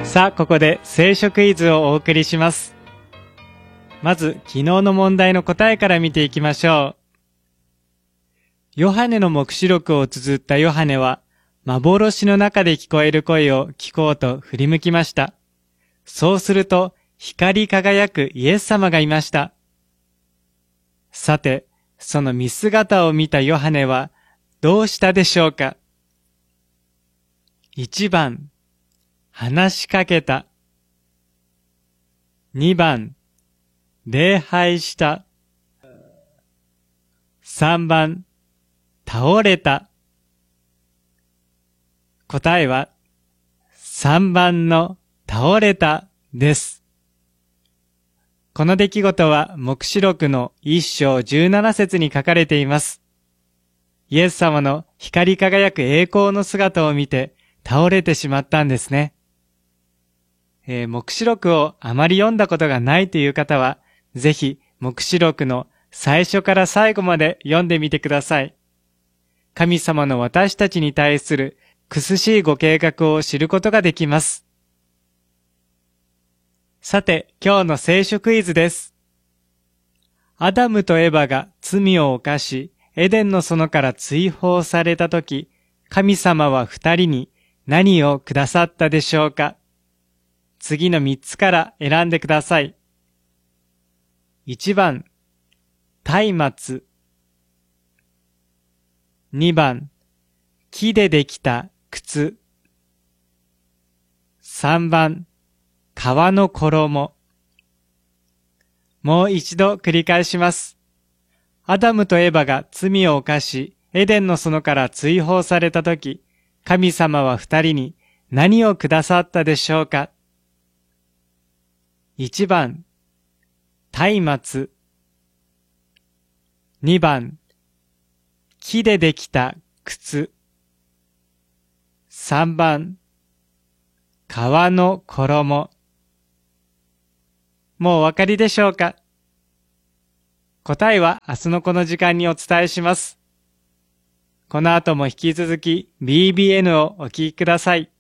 さあ、ここで聖書クイズをお送りします。まず、昨日の問題の答えから見ていきましょう。ヨハネの黙示録を綴ったヨハネは、幻の中で聞こえる声を聞こうと振り向きました。そうすると、光り輝くイエス様がいました。さて、その見姿を見たヨハネはどうしたでしょうか。1番、話しかけた。2番、礼拝した。3番、倒れた。答えは3番の倒れたです。この出来事は黙示録の1章17節に書かれています。イエス様の光り輝く栄光の姿を見て倒れてしまったんですね。黙示録をあまり読んだことがないという方は、ぜひ黙示録の最初から最後まで読んでみてください。神様の私たちに対する苦しいご計画を知ることができます。さて、今日の聖書クイズです。アダムとエバが罪を犯し、エデンの園から追放されたとき、神様は二人に何をくださったでしょうか。次の3つから選んでください。1番、松明。2番、木でできた靴。3番、革の衣。もう一度繰り返します。アダムとエバが罪を犯し、エデンの園から追放されたとき、神様は二人に何をくださったでしょうか。1番、松明。2番、木でできた靴。3番、革の衣。もうお分かりでしょうか。答えは明日のこの時間にお伝えします。この後も引き続き BBN をお聞きください。